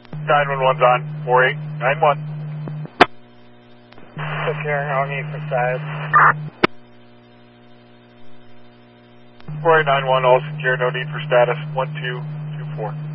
911's on. 4891. Secure, no need for status. 4891, all secure, no need for status. 1224.